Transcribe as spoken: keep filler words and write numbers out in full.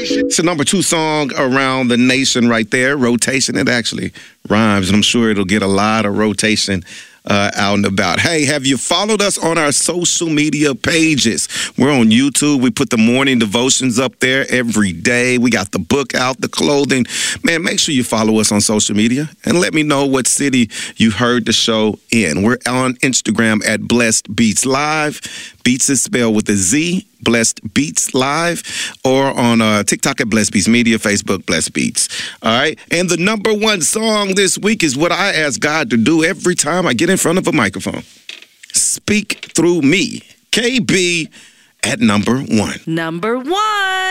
It's the number two song around the nation right there. Rotation. It actually rhymes, and I'm sure it'll get a lot of rotation Uh, out and about. Hey, have you followed us on our social media pages? We're on YouTube. We put the morning devotions up there every day. We got the book out, the clothing. Man, make sure you follow us on social media and let me know what city you heard the show in. We're on Instagram at Blessed Beats Live. Beats is spelled with a Z, Blessed Beats Live, or on uh, TikTok at Blessed Beats Media, Facebook, Blessed Beats. All right? And the number one song this week is what I ask God to do every time I get in front of a microphone. Speak through me. K B at number one. Number one.